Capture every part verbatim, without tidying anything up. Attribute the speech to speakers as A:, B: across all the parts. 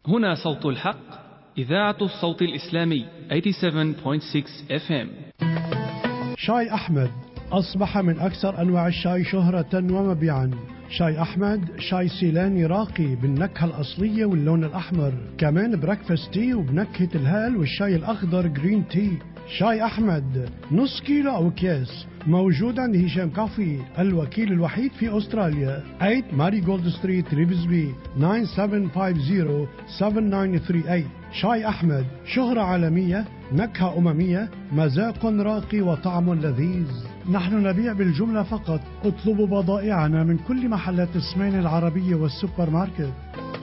A: هنا صوت الحق، إذاعة الصوت الإسلامي ثمانية وثمانين فاصلة ستة إف إم.
B: شاي أحمد أصبح من أكثر أنواع الشاي شهرة ومبيعا. شاي أحمد شاي سيلاني راقي بالنكهة الأصلية واللون الأحمر، كمان بريكفاست تي وبنكهة الهال والشاي الأخضر جرين تي. شاي أحمد نص كيلو أو أكياس، موجود عند هشام كافي الوكيل الوحيد في أستراليا. ثمانية ماري جولد ستريت ريفزبي تسعة سبعة خمسة صفر سبعة تسعة ثلاثة ثمانية. شاي أحمد شهرة عالمية، نكهة أممية، مذاق راقي وطعم لذيذ. نحن نبيع بالجملة فقط، اطلبوا بضائعنا من كل محلات السمين العربية والسوبر ماركت.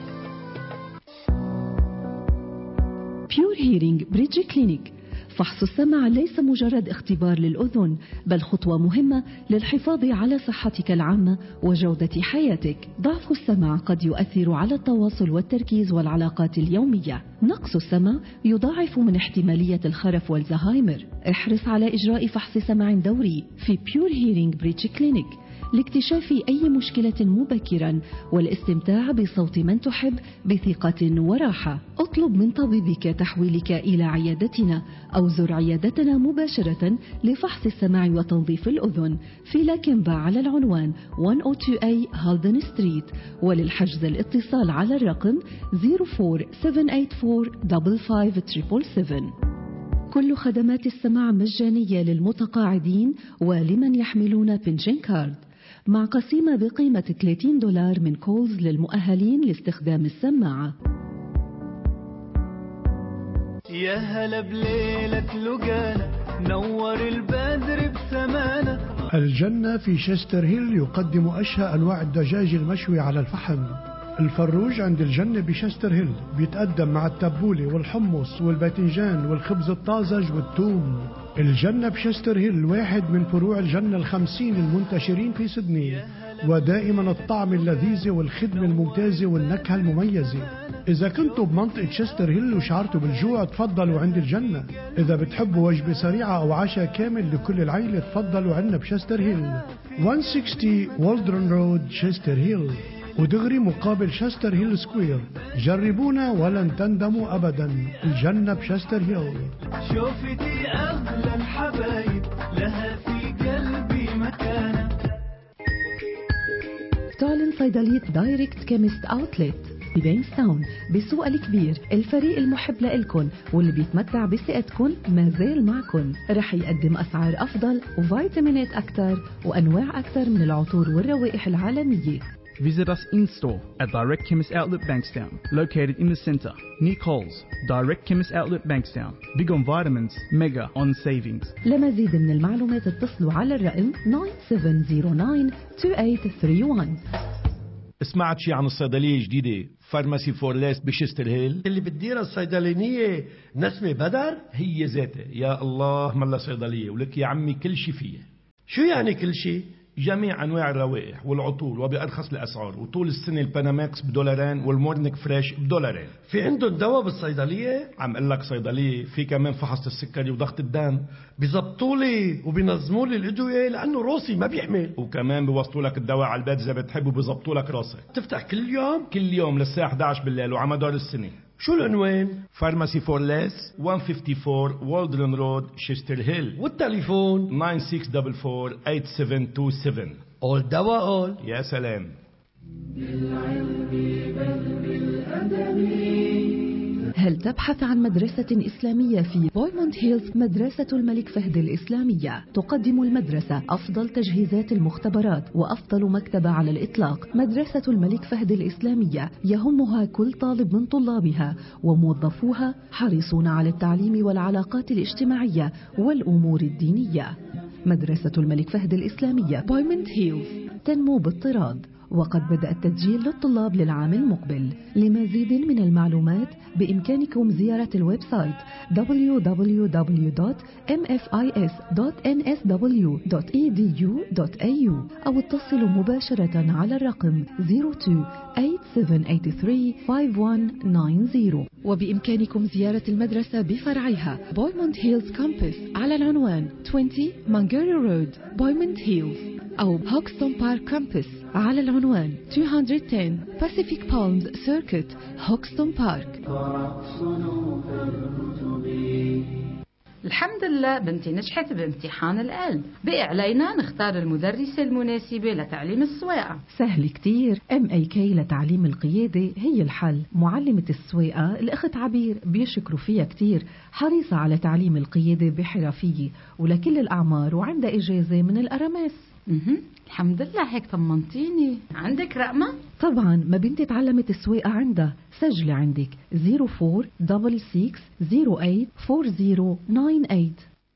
C: بيور هيرينج بريدج كلينيك. فحص السمع ليس مجرد اختبار للأذن، بل خطوة مهمة للحفاظ على صحتك العامة وجودة حياتك. ضعف السمع قد يؤثر على التواصل والتركيز والعلاقات اليومية. نقص السمع يضاعف من احتمالية الخرف والزهايمر. احرص على إجراء فحص سمع دوري في بيور هيرينج بريدج كلينيك لاكتشاف أي مشكلة مبكرا والاستمتاع بصوت من تحب بثقة وراحة. اطلب من طبيبك تحويلك إلى عيادتنا أو زر عيادتنا مباشرة لفحص السمع وتنظيف الأذن في لاكمبا على العنوان مئة واثنين إيه هالدن ستريت، وللحجز الاتصال على الرقم صفر أربعة سبعة ثمانية أربعة خمسة خمسة سبعة سبعة. كل خدمات السماع مجانية للمتقاعدين ولمن يحملون بنشن كارد، مع قسيمة بقيمة ثلاثين دولار من كولز للمؤهلين لاستخدام السماعة.
D: يا هلا بليلة لقانا نور البدر بسمانة.
B: الجنة في شيستر هيل يقدم أشهى أنواع الدجاج المشوي على الفحم. الفروج عند الجنة بشيستر هيل بيتقدم مع التبولة والحمص والباذنجان والخبز الطازج والثوم. الجنة بشيستر هيل واحد من فروع الجنة الخمسين المنتشرين في سيدني، ودائما الطعم اللذيذ والخدمة الممتازة والنكهة المميزة. إذا كنتوا بمنطقة شيستر هيل وشعرتوا بالجوع تفضلوا عند الجنة. إذا بتحبوا وجبة سريعة أو عشاء كامل لكل العائلة تفضلوا عنا بشيستر هيل مئة وستين والدرن رود شيستر هيل، ودغري مقابل شيستر هيل سكوير. جربونا ولن تندموا أبدا. الجنة بشيستر هيل.
D: شوفتي أغلى الحبايب لها في قلبي مكانة.
C: تعلن صيدلية دايركت كيمست أوتلت ببينستاون بالسوق الكبير. الفريق المحب لإلكن واللي بيتمتع بثقتكن ما زال معكن. رح يقدم أسعار أفضل وفيتامينات أكثر وأنواع أكثر من العطور والروائح العالمية.
E: Visit us in-store at Direct Chemist Outlet Bankstown, located in the centre, near Coles. Direct Chemist Outlet Bankstown. Big on vitamins, mega on savings.
C: لمزيد من المعلومات اتصلوا على الرقم تسعة سبعة صفر تسعة ثمانية ثلاثة واحد.
F: سمعت شي عن الصيدلية الجديدة فارماسي فورليس بشيستر هيل
G: اللي بتديرها الصيدلانية نسمة بدر؟
F: هي ذاتها. يا الله ملا صيدلية ولك يا عمي كل شي فيها.
G: شو يعني كل شي؟
F: جميع أنواع الروائح والعطور وبأرخص الأسعار، وطول السنة الباناماكس بدولارين والمورنيك فريش بدولارين.
G: في عندهم دواء بالصيدلية؟
F: عم قل لك صيدلية في كمان فحص السكري وضغط الدم.
G: بيزبطوا لي وبينظموا لي الأدوية لأنه راسي ما بيحمل،
F: وكمان بيوصلوا لك الدواء على البيت إذا بتحب وبيزبطوا لك راسك.
G: تفتح كل يوم؟
F: كل يوم للساعة إحدى عشر بالليل وعلى مدار السنة.
G: شو العنوان؟
F: فارماسي فورليس مئة وأربعة وخمسين والدرن رود شيستر هيل،
G: والتليفون
F: تسعة ستة أربعة أربعة ثمانية سبعة اتنين سبعة.
G: أول دواء أول.
F: يا سلام.
C: هل تبحث عن مدرسة إسلامية في بويموند هيلز؟ مدرسة الملك فهد الإسلامية تقدم المدرسة أفضل تجهيزات المختبرات وأفضل مكتبة على الإطلاق. مدرسة الملك فهد الإسلامية يهمها كل طالب من طلابها، وموظفوها حريصون على التعليم والعلاقات الاجتماعية والأمور الدينية. مدرسة الملك فهد الإسلامية بويموند هيلز تنمو باضطراد، وقد بدأ التسجيل للطلاب للعام المقبل. لمزيد من المعلومات بإمكانكم زيارة الويب سايت دبليو دبليو دبليو دوت إم إف آي إس دوت إن إس دبليو دوت إي دي يو دوت إيه يو أو اتصلوا مباشرة على الرقم صفر اثنين ثمانية سبعة ثمانية ثلاثة خمسة واحد تسعة صفر. وبإمكانكم زيارة المدرسة بفرعها بويموند هيلز كامبس على العنوان عشرين مانجيري رود بويموند هيلز، أو هوكستون بارك كامبس على العنوان مئتين وعشرة Pacific Palms Circuit هوكستون بارك.
H: الحمد لله بنتي نجحت بامتحان القلب، بقي علينا نختار المدرسة المناسبة لتعليم السواقة.
C: سهل كتير، ام اي كي لتعليم القيادة هي الحل. معلمة السواقة الأخت عبير بيشكروا فيها كتير، حريصة على تعليم القيادة بحرفية ولكل الأعمار وعندها إجازة من الأرامس.
H: اها الحمد لله، هيك طمنتيني. عندك رقمة؟
C: طبعا، ما بنتي تعلمت السواقة عندها. سجلي عندك صفر أربعة ستة ستة صفر ثمانية أربعة صفر تسعة ثمانية.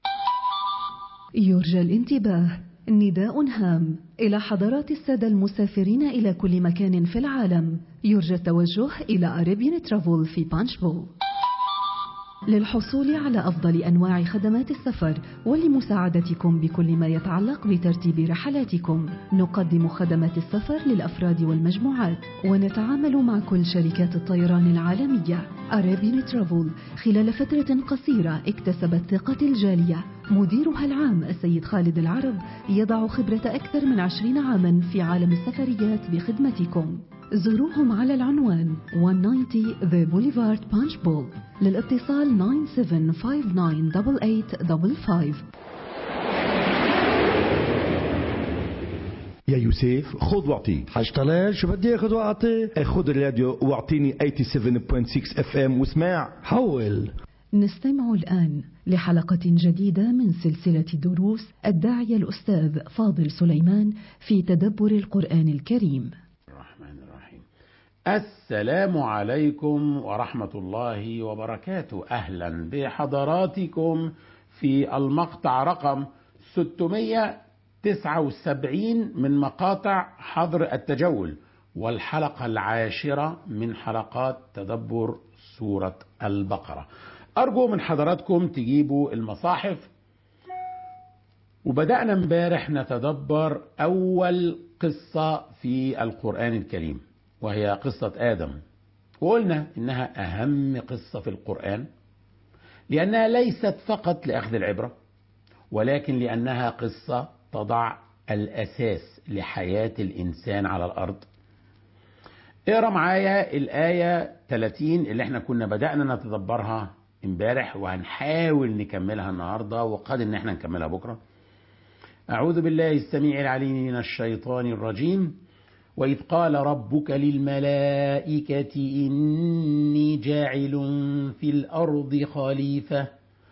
C: يرجى الانتباه، نداء هام إلى حضرات السادة المسافرين إلى كل مكان في العالم. يرجى التوجه إلى أريبيان ترافل في بانشبو. للحصول على أفضل أنواع خدمات السفر ولمساعدتكم بكل ما يتعلق بترتيب رحلاتكم، نقدم خدمات السفر للأفراد والمجموعات، ونتعامل مع كل شركات الطيران العالمية. أريبيان ترافل خلال فترة قصيرة اكتسبت ثقة الجالية. مديرها العام السيد خالد العرب يضع خبرة أكثر من عشرين عاما في عالم السفريات بخدمتكم. زوروهم على العنوان مئة وتسعين The Boulevard Punchbowl. للاتصال تسعة سبعة خمسة تسعة ثمانية ثمانية خمسة خمسة.
I: يا يوسف خذ واعطي.
G: حاج طلال شو بدي اخذ واعطي؟
I: خذ الراديو واعطيني سبعة وثمانين فاصلة ستة اف ام واسمع.
G: حول.
C: نستمع الآن لحلقة جديدة من سلسلة دروس الداعية الأستاذ فاضل سليمان في تدبر القرآن الكريم.
J: الرحمن الرحيم. السلام عليكم ورحمة الله وبركاته. أهلا بحضراتكم في المقطع رقم ستمائة وتسعة وسبعين من مقاطع حظر التجول، والحلقة العاشرة من حلقات تدبر سورة البقرة. أرجو من حضراتكم تجيبوا المصاحف. وبدأنا امبارح نتدبر أول قصة في القرآن الكريم، وهي قصة آدم، وقلنا إنها أهم قصة في القرآن، لأنها ليست فقط لأخذ العبرة، ولكن لأنها قصة تضع الأساس لحياة الإنسان على الأرض. اقرأ معايا الآية ثلاثين اللي احنا كنا بدأنا نتدبرها امبارح، وهنحاول نكملها النهاردة، وقد ان احنا نكملها بكرة. أعوذ بالله السميع العليم من الشيطان الرجيم. وإذ قال ربك للملائكة إني جاعل في الأرض خليفة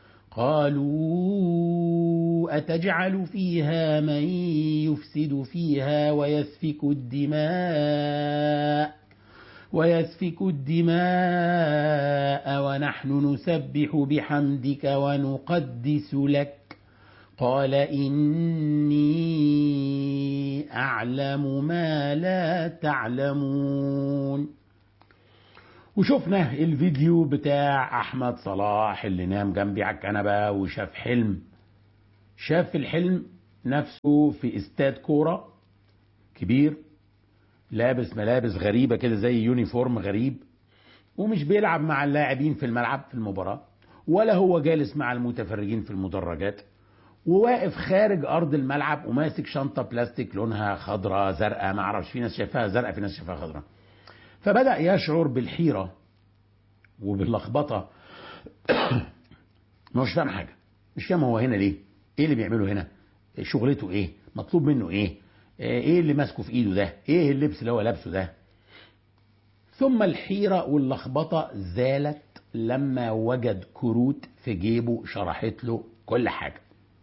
J: قالوا أتجعل فيها من يفسد فيها ويسفك الدماء ويسفك الدماء ونحن نسبح بحمدك ونقدس لك قال إني أعلم ما لا تعلمون. وشفنا الفيديو بتاع أحمد صلاح اللي نام جنبي على الكنبة وشاف حلم. شاف الحلم نفسه في استاد كورة كبير، لابس ملابس غريبة كده زي يونيفورم غريب، ومش بيلعب مع اللاعبين في الملعب في المباراة، ولا هو جالس مع المتفرجين في المدرجات، وواقف خارج أرض الملعب وماسك شنطة بلاستيك لونها خضراء زرقاء، ما اعرفش، في ناس شايفاها زرقاء في ناس شايفاها خضراء. فبدأ يشعر بالحيرة وباللخبطة. مش فاهم حاجة، مش فاهم هو هنا ليه، ايه اللي بيعمله هنا، شغلته ايه، مطلوب منه ايه، ايه اللي ماسكه في ايده ده، ايه اللبس اللي هو لابسه ده. ثم الحيرة واللخبطة زالت لما وجد كروت في جيبه شرحت له كل حاجة.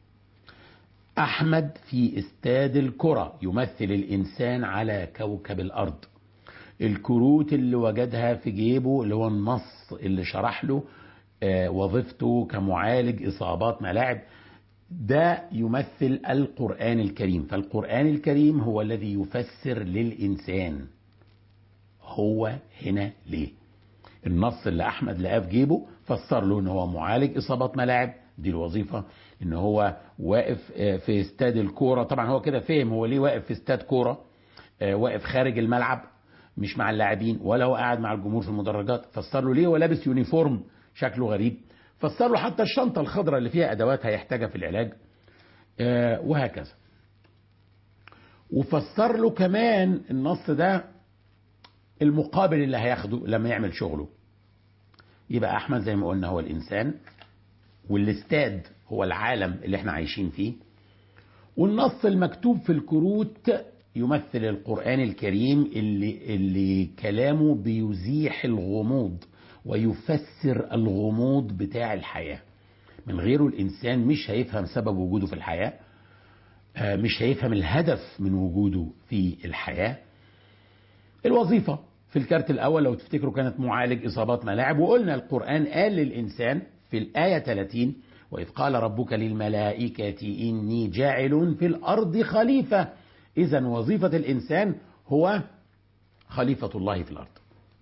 J: أحمد في استاد الكرة يمثل الإنسان على كوكب الأرض. الكروت اللي وجدها في جيبه اللي هو النص اللي شرح له آه وظيفته كمعالج إصابات ملاعب، ده يمثل القرآن الكريم. فالقرآن الكريم هو الذي يفسر للإنسان هو هنا ليه. النص اللي أحمد لقاه في جيبه فسر له إن هو معالج إصابات ملاعب، دي الوظيفة. إن هو واقف في استاد الكورة، طبعا هو كده فهم هو ليه واقف في استاد كورة، واقف خارج الملعب مش مع اللاعبين، ولا هو قاعد مع الجمهور في المدرجات. فسر له ليه هو لابس يونيفورم شكله غريب، فسر له حتى الشنطة الخضراء اللي فيها أدوات هيحتاجها في العلاج، وهكذا. وفسر له كمان النص ده المقابل اللي هياخده لما يعمل شغله. يبقى أحمد زي ما قلنا هو الإنسان، والاستاد هو العالم اللي احنا عايشين فيه، والنص المكتوب في الكروت يمثل القرآن الكريم اللي, اللي كلامه بيزيح الغموض ويفسر الغموض بتاع الحياة. من غيره الإنسان مش هيفهم سبب وجوده في الحياة، مش هيفهم الهدف من وجوده في الحياة. الوظيفة في الكارت الأول لو تفتكروا كانت معالج إصابات ملاعب، وقلنا القرآن قال للإنسان في الآية ثلاثين وإذ قال ربك للملائكة إني جاعل في الأرض خليفة. إذن وظيفة الإنسان هو خليفة الله في الأرض.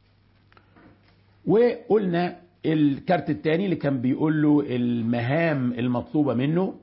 J: وقلنا الكارت الثاني اللي كان بيقول له المهام المطلوبة منه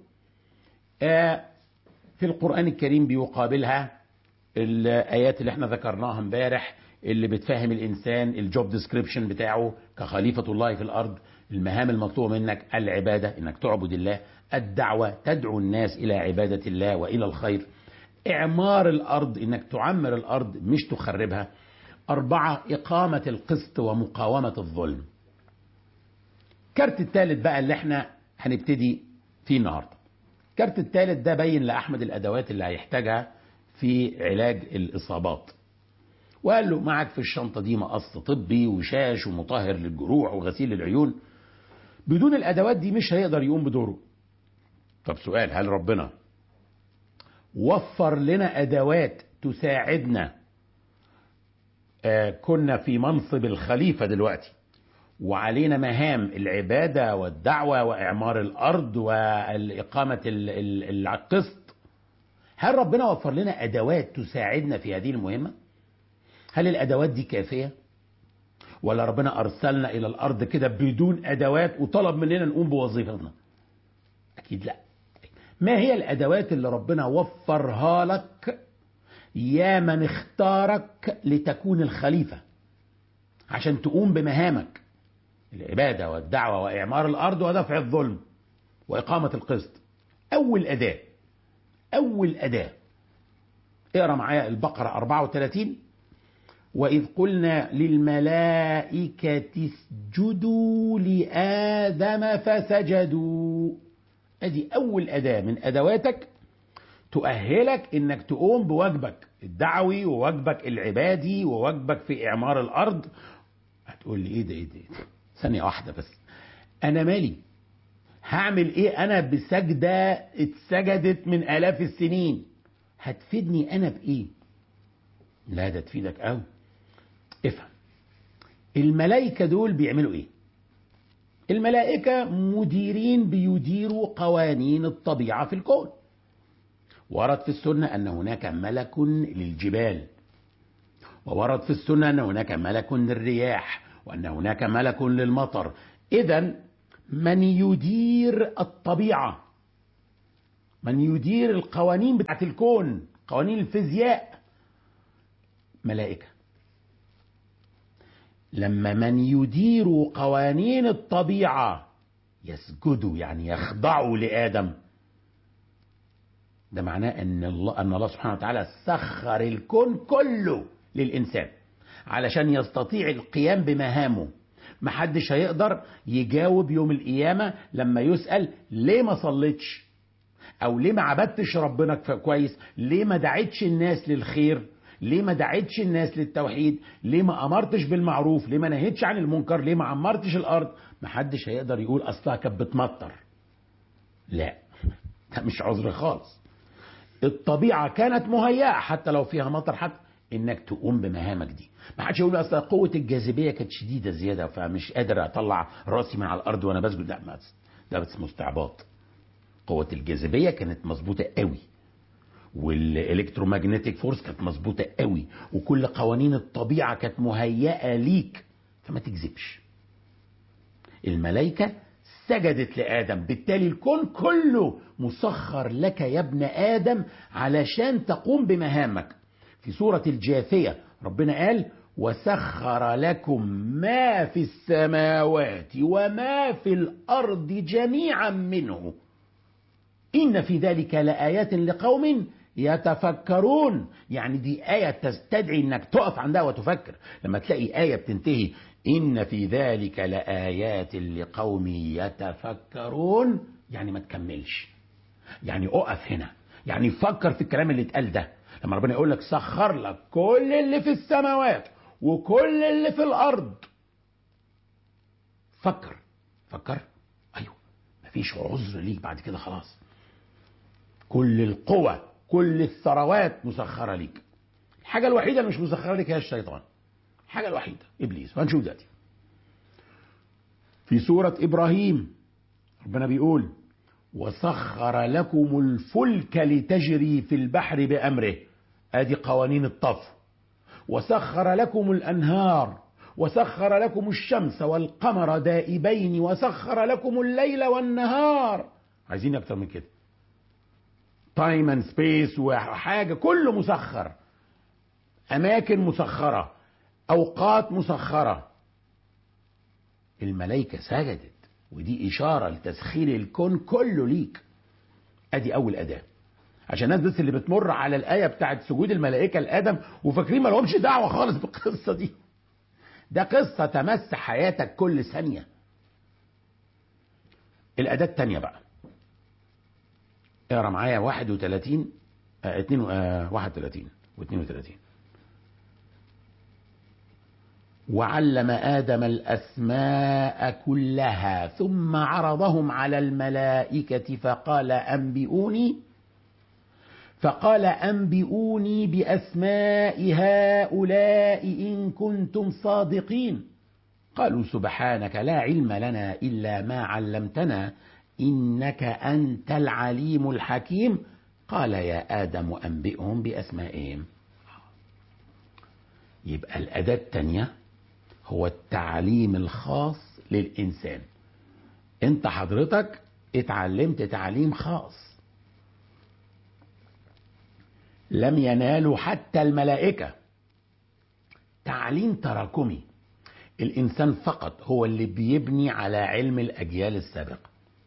J: في القرآن الكريم بيقابلها الآيات اللي احنا ذكرناها امبارح اللي بتفهم الإنسان الجوب ديسكريبشن بتاعه كخليفة الله في الأرض. المهام المطلوبة منك العبادة، إنك تعبد الله، الدعوة تدعو الناس إلى عبادة الله وإلى الخير، إعمار الأرض إنك تعمر الأرض مش تخربها، أربعة إقامة القسط ومقاومة الظلم. كارت الثالث بقى اللي احنا هنبتدي فيه النهاردة. الكارت الثالث ده بين لأحمد الأدوات اللي هيحتاجها في علاج الإصابات، وقال له معك في الشنطة دي مقص طبي وشاش ومطهر للجروح وغسيل للعيون. بدون الأدوات دي مش هيقدر يقوم بدوره. طب سؤال، هل ربنا وفر لنا أدوات تساعدنا؟ آه كنا في منصب الخليفة دلوقتي وعلينا مهام العبادة والدعوة وإعمار الأرض والإقامة القسط. هل ربنا وفر لنا أدوات تساعدنا في هذه المهمة؟ هل الأدوات دي كافية؟ ولا ربنا أرسلنا إلى الأرض كده بدون أدوات وطلب مننا نقوم بوظيفتنا؟ أكيد لا. ما هي الأدوات اللي ربنا وفرها لك يا من اختارك لتكون الخليفة عشان تقوم بمهامك؟ العبادة والدعوة وإعمار الأرض ودفع الظلم وإقامة القسط. أول أداة أول أداة اقرأ معايا البقرة أربعة وثلاثين. وإذ قلنا للملائكة اسجدوا لآدم فسجدوا. ادي أول أداة من أدواتك تؤهلك إنك تقوم بواجبك الدعوي وواجبك العبادي وواجبك في إعمار الأرض. هتقول لي إيه ده إيه ده, إيه ده؟ ثانية واحدة بس، أنا مالي؟ هعمل إيه أنا بسجدة اتسجدت من آلاف السنين؟ هتفيدني أنا بإيه؟ لا ده تفيدك قوي. افهم، الملائكة دول بيعملوا إيه؟ الملائكة مديرين بيديروا قوانين الطبيعة في الكون. ورد في السنة أن هناك ملك للجبال، وورد في السنة أن هناك ملك للرياح، وأن هناك ملك للمطر. إذن من يدير الطبيعة، من يدير القوانين بتاعت الكون، قوانين الفيزياء، ملائكة. لما من يدير قوانين الطبيعة يسجدوا يعني يخضعوا لآدم، ده معناه أن الله, أن الله سبحانه وتعالى سخر الكون كله للإنسان علشان يستطيع القيام بمهامه. محدش هيقدر يجاوب يوم القيامة لما يسأل ليه ما صليتش، أو ليه ما عبدتش ربنا كويس، ليه ما دعيتش الناس للخير، ليه ما دعيتش الناس للتوحيد، ليه ما أمرتش بالمعروف، ليه ما نهيتش عن المنكر، ليه ما عمرتش الأرض. محدش هيقدر يقول أصلها كانت بتمطر. لا، ده مش عذر خالص. الطبيعة كانت مهيئة حتى لو فيها مطر حتى انك تقوم بمهامك دي. ما حدش يقول اصلا قوة الجاذبية كانت شديدة زيادة فمش قادر اطلع راسي من على الارض وانا بسجد. لا، ما ده بس مستعباط. قوة الجاذبية كانت مظبوطة قوي، والالكترومagnetic فورس كانت مظبوطة قوي، وكل قوانين الطبيعة كانت مهيئة ليك، فما تكذبش. الملائكة سجدت لآدم، بالتالي الكون كله مسخر لك يا ابن آدم علشان تقوم بمهامك. في سورة الجاثية ربنا قال وسخر لكم ما في السماوات وما في الأرض جميعا منه إن في ذلك لآيات لقوم يتفكرون. يعني دي آية تستدعي انك تقف عندها وتفكر. لما تلاقي آية بتنتهي إن في ذلك لآيات لقوم يتفكرون، يعني ما تكملش، يعني أقف هنا، يعني فكر في الكلام اللي اتقال ده. لما ربنا يقول لك سخر لك كل اللي في السماوات وكل اللي في الأرض، فكر فكر أيوه، مفيش عذر ليك بعد كده، خلاص. كل القوى كل الثروات مسخرة ليك. الحاجة الوحيدة اللي مش مسخرة ليك هي الشيطان، الحاجة الوحيدة إبليس. وهنشوف دلوقتي في سورة إبراهيم ربنا بيقول وسخر لكم الفلك لتجري في البحر بأمره، ادي قوانين الطفو. وسخر لكم الأنهار وسخر لكم الشمس والقمر دائبين وسخر لكم الليل والنهار. عايزين اكتر من كده؟ تايم اند سبيس وحاجة كله مسخر، أماكن مسخرة، أوقات مسخرة. الملائكة سجدت، ودي إشارة لتسخير الكون كله ليك. أدي أول أداة، عشان الناس بس اللي بتمر على الآية بتاعت سجود الملائكة لآدم وفاكرين ما لهمش دعوة خالص بالقصة دي. ده قصة تمس حياتك كل ثانية. الأداة الثانية بقى، اقرا معايا واحد وثلاثين اه اتنين اه واحد وثلاثين واثنين وثلاثين. وعلم آدم الأسماء كلها ثم عرضهم على الملائكة فقال أنبئوني فقال أنبئوني بأسماء هؤلاء إن كنتم صادقين. قالوا سبحانك لا علم لنا إلا ما علمتنا إنك أنت العليم الحكيم. قال يا آدم أنبئهم بأسمائهم. يبقى الأداة الثانية هو التعليم الخاص للإنسان. انت حضرتك اتعلمت تعليم خاص لم يناله حتى الملائكة، تعليم تراكمي. الإنسان فقط هو اللي بيبني على علم الأجيال السابقة.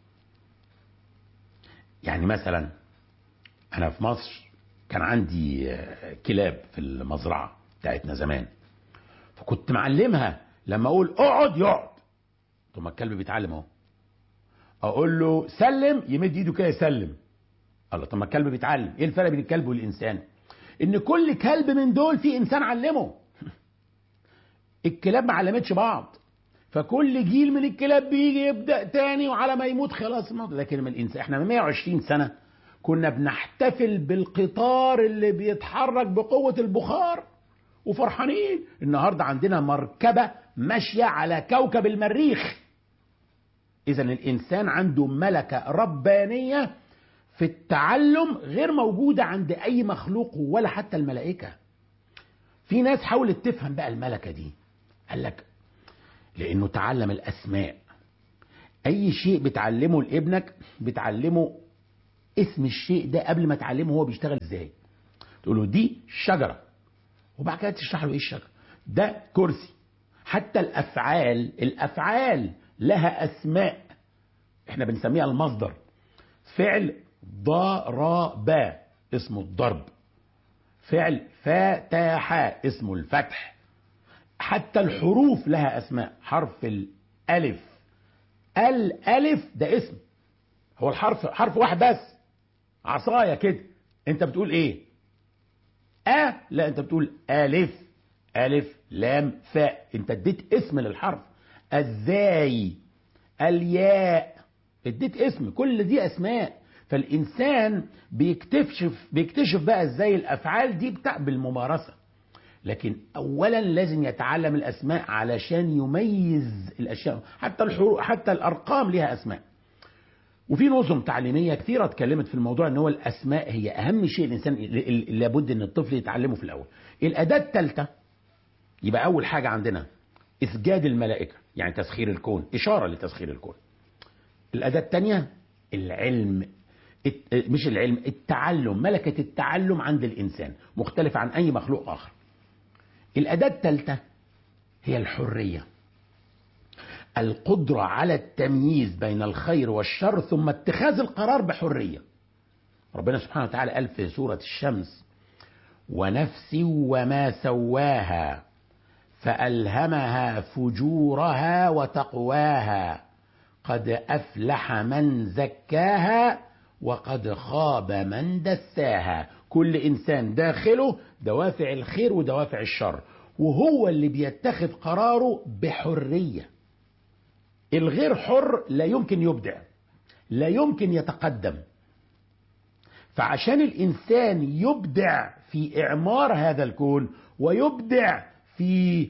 J: يعني مثلا أنا في مصر كان عندي كلاب في المزرعة بتاعتنا زمان، فكنت معلمها لما أقول اقعد يقعد. طب ما الكلب بيتعلم اهو. أقول له سلم يمد إيده كده يسلم. الله، طب ما الكلب بيتعلم. إيه الفرق بين الكلب والإنسان؟ إن كل كلب من دول فيه إنسان علمه. الكلاب ما علمتش بعض، فكل جيل من الكلاب بيجي يبدأ تاني وعلى ما يموت خلاص الموضوع. لكن من الإنسان احنا من مئة وعشرين سنة كنا بنحتفل بالقطار اللي بيتحرك بقوة البخار وفرحانين. النهاردة عندنا مركبة ماشية على كوكب المريخ. إذا الإنسان عنده ملكة ربانية في التعلم غير موجودة عند أي مخلوق ولا حتى الملائكة. في ناس حاولت تفهم بقى الملكة دي، قال لك لأنه تعلم الأسماء. أي شيء بتعلمه لابنك بتعلمه اسم الشيء ده قبل ما تعلمه هو بيشتغل ازاي. تقول له دي شجرة، وبعد كده تشرح له ايه الشجرة. ده كرسي. حتى الأفعال الأفعال لها أسماء احنا بنسميها المصدر. فعل ضرب اسمه الضرب، فعل فتح اسمه الفتح. حتى الحروف لها أسماء. حرف الألف، الألف ده اسم، هو الحرف حرف واحد بس، عصاية كده. انت بتقول ايه؟ أ؟ لا، انت بتقول ألف، ألف لام فاء. انت اديت اسم للحرف. الزاي، الياء، اديت اسم. كل دي أسماء. فالإنسان بيكتشف بيكتشف بقى ازاي الأفعال دي بتاع بالممارسة. لكن أولا لازم يتعلم الأسماء علشان يميز الأشياء. حتى الحروف حتى الأرقام لها أسماء. وفي نظم تعليمية كثيرة اتكلمت في الموضوع ان هو الأسماء هي أهم شيء الإنسان لابد ان الطفل يتعلمه في الأول. الأداة الثالثة، يبقى أول حاجة عندنا إسجاد الملائكة، يعني تسخير الكون، إشارة لتسخير الكون. الأداة الثانية العلم، مش العلم، التعلم، ملكة التعلم عند الإنسان مختلفة عن أي مخلوق آخر. الأداة الثالثة هي الحرية، القدرة على التمييز بين الخير والشر ثم اتخاذ القرار بحرية. ربنا سبحانه وتعالى قال في سورة الشمس: ونفس وما سواها فألهمها فجورها وتقواها قد أفلح من زكاها وقد خاب من دساها. كل إنسان داخله دوافع الخير ودوافع الشر، وهو اللي بيتخذ قراره بحرية. الغير حر لا يمكن يبدع، لا يمكن يتقدم. فعشان الإنسان يبدع في إعمار هذا الكون ويبدع في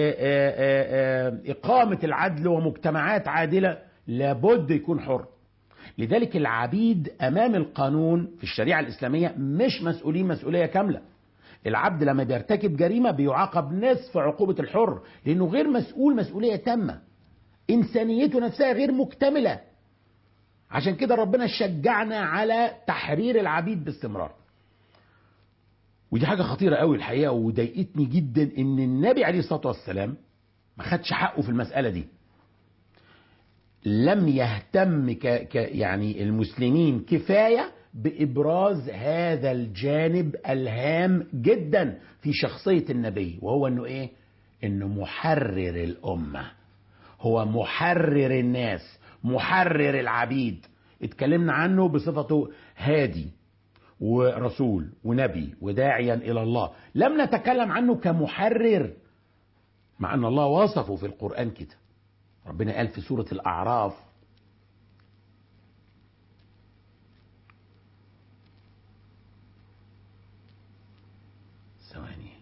J: إقامة العدل ومجتمعات عادلة، لابد يكون حر. لذلك العبيد أمام القانون في الشريعة الإسلامية مش مسؤولين مسؤولية كاملة. العبد لما بيرتكب جريمة بيعاقب نصف عقوبة الحر، لأنه غير مسؤول مسؤولية تامة، إنسانيته نفسها غير مكتملة. عشان كده ربنا شجعنا على تحرير العبيد باستمرار. ودي حاجة خطيرة قوي الحقيقة، وضايقتني جدا ان النبي عليه الصلاة والسلام ما خدش حقه في المسألة دي. لم يهتم ك... ك... يعني المسلمين كفاية بإبراز هذا الجانب الهام جدا في شخصية النبي، وهو انه ايه؟ انه محرر الأمة، هو محرر الناس، محرر العبيد. اتكلمنا عنه بصفته هادي ورسول ونبي وداعيا إلى الله، لم نتكلم عنه كمحرر، مع أن الله وصفه في القرآن كده. ربنا قال في سورة الأعراف: ثواني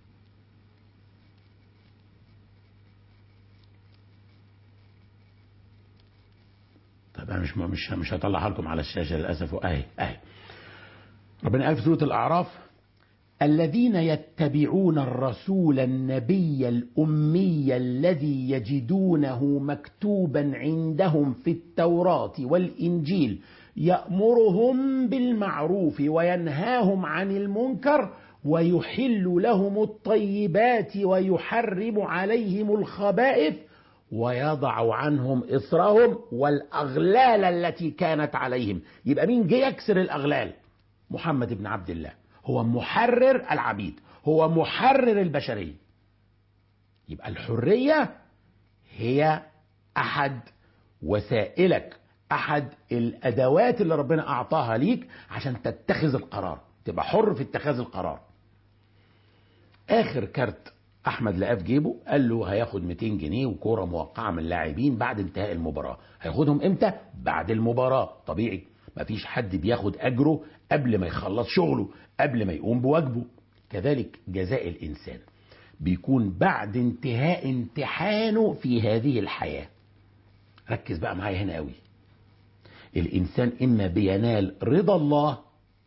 J: طب أنا مش مش مش هطلعها لكم على الشاشة للأسف. أهي أهي ربنا قال في سورة الأعراف: الذين يتبعون الرسول النبي الأمي الذي يجدونه مكتوبا عندهم في التوراة والإنجيل يأمرهم بالمعروف وينهاهم عن المنكر ويحل لهم الطيبات ويحرم عليهم الخبائث ويضع عنهم إصرهم والأغلال التي كانت عليهم. يبقى مين جه يكسر الأغلال؟ محمد بن عبد الله. هو محرر العبيد، هو محرر البشرية. يبقى الحرية هي أحد وسائلك، أحد الأدوات اللي ربنا أعطاها ليك عشان تتخذ القرار، تبقى حر في اتخاذ القرار. آخر كارت أحمد لقاه في جيبه، قال له هياخد مئتين جنيه وكورة موقعة من اللاعبين بعد انتهاء المباراة. هياخدهم إمتى؟ بعد المباراة. طبيعي، مفيش حد بياخد أجره قبل ما يخلص شغله، قبل ما يقوم بواجبه. كذلك جزاء الإنسان بيكون بعد انتهاء امتحانه في هذه الحياة. ركز بقى معايا هنا قوي. الإنسان إما بينال رضا الله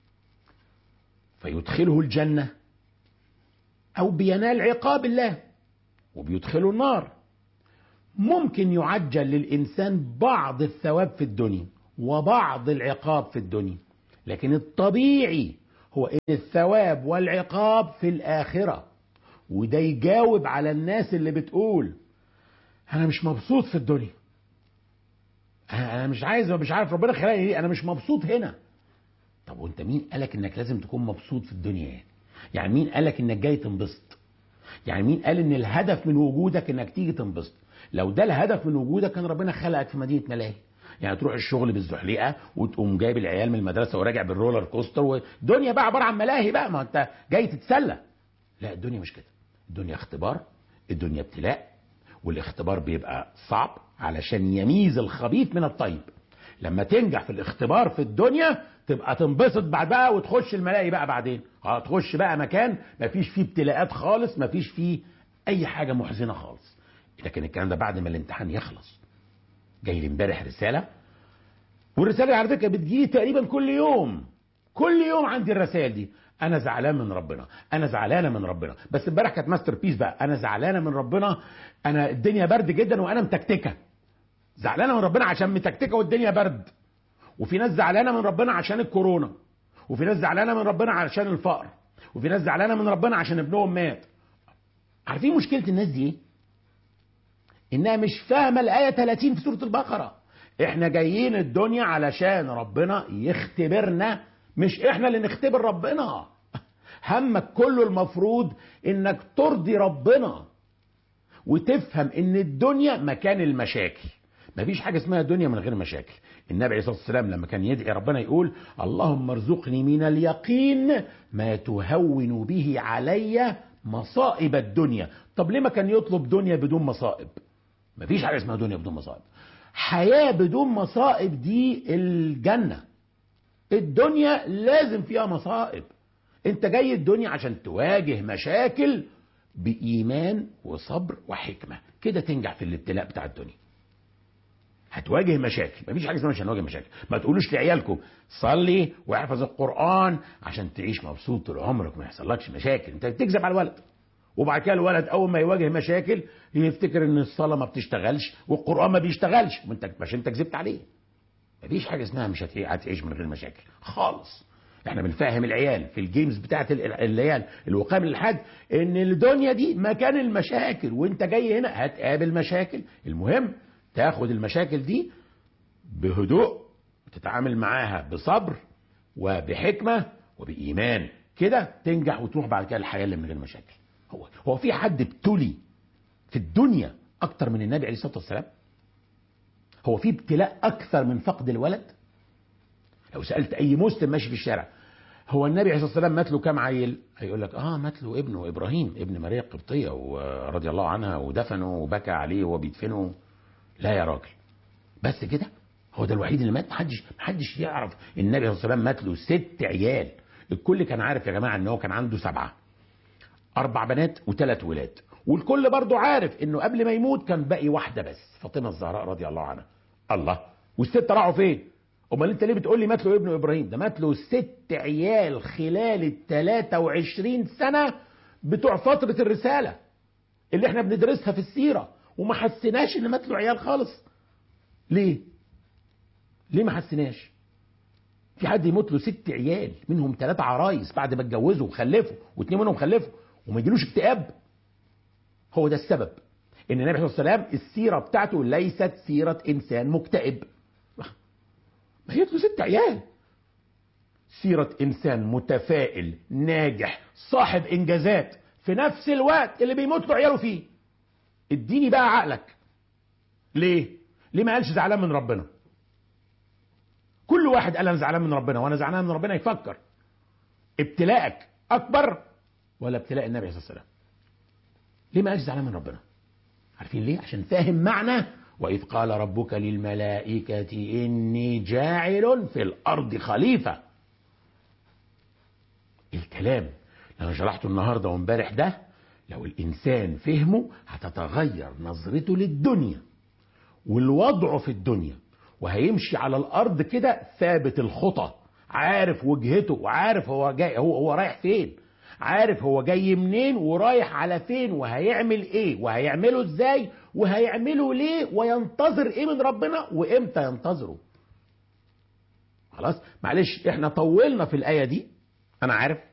J: فيدخله الجنة، أو بينال عقاب الله وبيدخله النار. ممكن يعجل للإنسان بعض الثواب في الدنيا وبعض العقاب في الدنيا، لكن الطبيعي هو إن الثواب والعقاب في الآخرة. وده يجاوب على الناس اللي بتقول أنا مش مبسوط في الدنيا، أنا مش عايز مش عارف ربنا خلقني ليه، أنا مش مبسوط هنا. طب وأنت مين قالك إنك لازم تكون مبسوط في الدنيا؟ يعني, يعني مين قالك إنك جاي تنبسط؟ يعني مين قال إن الهدف من وجودك إنك تيجي تنبسط؟ لو ده الهدف من وجودك كان ربنا خلقك في مدينة ملاهي. يعني تروح الشغل بالزحليقه وتقوم جايب العيال من المدرسه وراجع بالرولر كوستر، والدنيا بقى عباره عن ملاهي بقى، ما انت جاي تتسلى. لا، الدنيا مش كده. الدنيا اختبار، الدنيا ابتلاء، والاختبار بيبقى صعب علشان يميز الخبيث من الطيب. لما تنجح في الاختبار في الدنيا تبقى تنبسط بعد بقى وتخش الملاهي بقى بعدين. اه تخش بقى مكان ما فيش فيه ابتلاءات خالص، ما فيش فيه اي حاجه محزنه خالص. لكن الكلام ده بعد ما الامتحان يخلص. جاي لي امبارح رساله، والرساله على فكره بتجيلي تقريبا كل يوم، كل يوم عندي الرسائل دي. انا زعلان من ربنا، انا زعلانه من ربنا. بس امبارح كانت ماستر بيس بقى، انا زعلانه من ربنا، انا الدنيا برد جدا وانا متكتكه. زعلانه من ربنا عشان متكتكه والدنيا برد. وفي ناس زعلانه من ربنا عشان الكورونا، وفي ناس زعلانه من ربنا عشان الفقر، وفي ناس زعلانه من ربنا عشان ابنهم مات. عارفين مشكله الناس دي ايه؟ انها مش فاهمه الايه ثلاثين في سوره البقره. احنا جايين الدنيا علشان ربنا يختبرنا مش احنا اللي نختبر ربنا. همك كله المفروض انك ترضي ربنا وتفهم ان الدنيا مكان المشاكل. مفيش حاجة اسمها دنيا من غير مشاكل. النبي عليه الصلاة والسلام لما كان يدعي ربنا يقول اللهم ارزقني من اليقين ما تهون به علي مصائب الدنيا. طب ليه ما كان يطلب دنيا بدون مصائب؟ مفيش حاجة اسمها دنيا بدون مصائب. حياة بدون مصائب دي الجنة. الدنيا لازم فيها مصائب. انت جاي الدنيا عشان تواجه مشاكل بإيمان وصبر وحكمة، كده تنجح في الابتلاء بتاع الدنيا. هتواجه مشاكل، مفيش حاجه اسمها مش هنواجه مشاكل. ما تقولوش لعيالكم صلي واحفظ القرآن عشان تعيش مبسوط طول عمرك ما يحصلكش مشاكل. انت بتكذب على الولد، وبعد كده الولد اول ما يواجه مشاكل يفتكر ان الصلاه ما بتشتغلش والقرآن ما بيشتغلش، وانت عشان انت كذبت عليه. مفيش حاجه اسمها مش هتعيش من غير مشاكل خالص. احنا بنفهم العيال في الجيمز بتاعت العيال الوقام للحد ان الدنيا دي مكان المشاكل، وانت جاي هنا هتقابل مشاكل. المهم تاخد المشاكل دي بهدوء، تتعامل معاها بصبر وبحكمة وبإيمان، كده تنجح وتروح بعد كده الحياة اللي من غير مشاكل. هو هو في حد ابتلي في الدنيا أكتر من النبي عليه الصلاة والسلام؟ هو في ابتلاء أكثر من فقد الولد؟ لو سألت أي مسلم ماشي في الشارع هو النبي عليه الصلاة والسلام مات له كام عيل؟ هيقول لك آه مات له ابنه إبراهيم ابن ماريا القبطية ورضي الله عنها ودفنه وبكى عليه وهو بيدفنه. لا يا راجل، بس كده؟ هو ده الوحيد اللي مات؟ محدش محدش يعرف النبي عليه الصلاة والسلام مات له ست عيال. الكل كان عارف يا جماعة ان هو كان عنده سبعة، اربع بنات وثلاث ولاد، والكل برضو عارف انه قبل ما يموت كان باقي واحدة بس، فاطمة الزهراء رضي الله عنها. الله، والست راحوا فين؟ امال انت ليه بتقول لي مات له ابنه ابراهيم؟ ده مات له ست عيال خلال ال ثلاثة وعشرين سنة بتوع فترة الرسالة اللي احنا بندرسها في السيرة، وما حسناش ان مات له عيال خالص. ليه؟ ليه ما حسناش؟ في حد يموت له ست عيال منهم ثلاثة عرايس بعد ما اتجوزوا وخلفوا واثنين منهم خلفوا وما يجيلوش اكتئاب؟ هو ده السبب ان النبي صلى الله عليه وسلم السيرة بتاعته ليست سيرة انسان مكتئب. ما هي له ست عيال، سيرة انسان متفائل ناجح صاحب انجازات في نفس الوقت اللي بيموت له عياله فيه. اديني بقى عقلك. ليه؟ ليه ما قالش زعلان من ربنا؟ كل واحد قال انا زعلان من ربنا وانا زعلان من ربنا يفكر ابتلاءك اكبر ولا ابتلاء النبي صلى الله عليه وسلم؟ ليه ما قالش زعلان من ربنا؟ عارفين ليه؟ عشان فاهم معنى واذ قال ربك للملائكة اني جاعل في الارض خليفة. الكلام اللي انا شرحته النهارده وامبارح ده لو الانسان فهمه هتتغير نظرته للدنيا والوضع في الدنيا، وهيمشي على الارض كده ثابت الخطى، عارف وجهته وعارف هو جاي هو هو رايح فين، عارف هو جاي منين ورايح على فين وهيعمل ايه وهيعمله ازاي وهيعمله ليه وينتظر ايه من ربنا وامتى ينتظره. خلاص معلش احنا طولنا في الايه دي، انا عارف